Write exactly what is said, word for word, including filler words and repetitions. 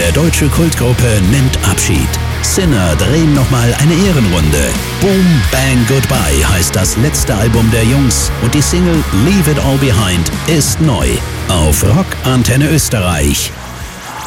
der deutsche Kultgruppe nimmt Abschied. Sinner drehen nochmal eine Ehrenrunde. Boom Bang Goodbye heißt das letzte Album der Jungs und die Single Leave It All Behind ist neu auf Rock Antenne Österreich.